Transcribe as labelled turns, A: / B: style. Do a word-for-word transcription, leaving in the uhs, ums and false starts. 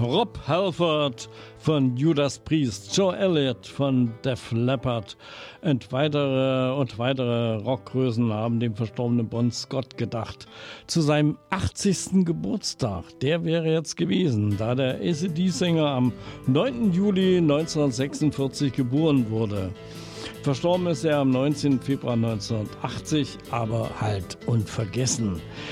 A: Rob Halford von Judas Priest, Joe Elliott von Def Leppard und weitere, und weitere Rockgrößen haben dem verstorbenen Bon Scott gedacht. Zu seinem achtzigsten Geburtstag, der wäre jetzt gewesen, da der A C D-Sänger am neunten Juli neunzehnhundertsechsundvierzig geboren wurde. Verstorben ist er am neunzehnten Februar neunzehnhundertachtzig, aber halt unvergessen.